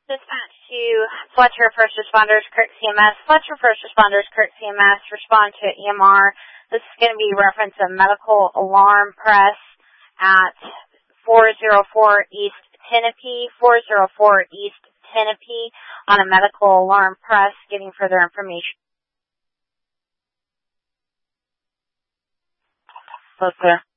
Dispatch to Fletcher First Responders, Kirk CMS. Fletcher First Responders, Kirk CMS. Respond to EMR. This is going to be reference a medical alarm press at 404 East Tenopy, 404 East Tenopy on a medical alarm press, getting further information. Okay.